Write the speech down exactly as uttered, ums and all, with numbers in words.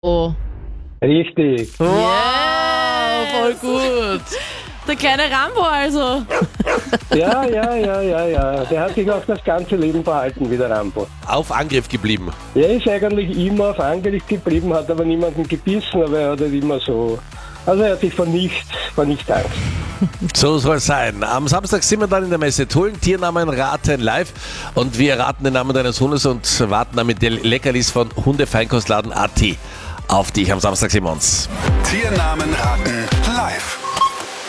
Oh. Richtig. Wow, voll gut. Der kleine Rambo also. Ja, ja, ja, ja, ja. Der hat sich auch das ganze Leben verhalten wie der Rambo. Auf Angriff geblieben. Er ist eigentlich immer auf Angriff geblieben, hat aber niemanden gebissen, aber er hat halt immer so... Also er hat sich vor nichts, vor nichts Angst. So soll es sein. Am Samstag sind wir dann in der Messe Tulln, Tiernamen raten live und wir raten den Namen deines Hundes und warten dann mit den Leckerlis von Hundefeinkostladen punkt at auf dich. Am Samstag sehen wir uns. Tiernamen raten.